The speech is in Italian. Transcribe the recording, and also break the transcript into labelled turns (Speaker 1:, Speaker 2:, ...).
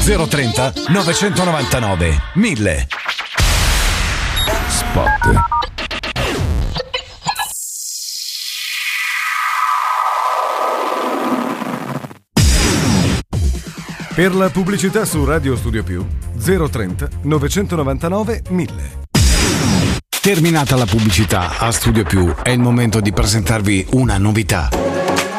Speaker 1: 030 999 1000. Spot.
Speaker 2: Per la pubblicità su Radio Studio Più 030 999 1000.
Speaker 1: Terminata la pubblicità a Studio Più, è il momento di presentarvi una novità.